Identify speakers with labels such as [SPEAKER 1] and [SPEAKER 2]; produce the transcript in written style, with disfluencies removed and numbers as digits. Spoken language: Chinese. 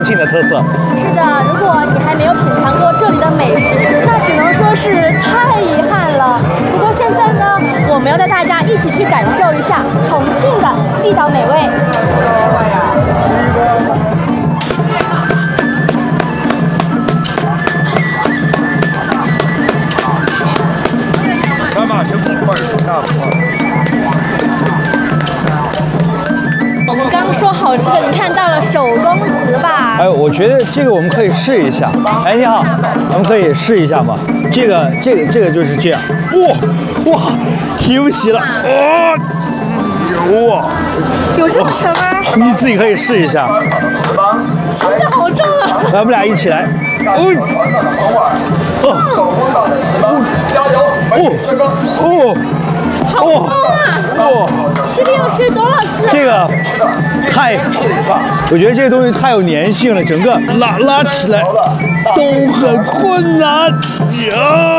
[SPEAKER 1] 庆的特色。
[SPEAKER 2] 是的，如果你还没有品尝过这里的美食，那只能说是太遗憾了。不过现在呢，我们要带大家一起去感受一下重庆的地道美味。我们刚说好吃的，你看到了手工糍粑。
[SPEAKER 1] 哎，我觉得这个我们可以试一下。哎，你好，我们可以试一下吗？这个就是这样。哇，提不起了。哇，
[SPEAKER 2] 有这么沉吗？
[SPEAKER 1] 你自己可以试一下。
[SPEAKER 2] 真的好重啊！
[SPEAKER 1] 来，我们俩一起来。
[SPEAKER 2] 这个要吃多少次？
[SPEAKER 1] 这个我觉得这个东西太有粘性了，整个拉起来都很困难呀。